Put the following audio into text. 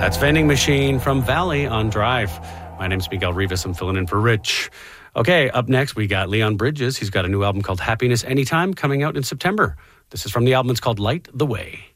That's Vending Machine from Valley on Drive. My name's Miguel Rivas. I'm filling in for Rich. Okay, up next, we got Leon Bridges. He's got a new album called Happiness Anytime coming out in September. This is from the album. It's called Light the Way.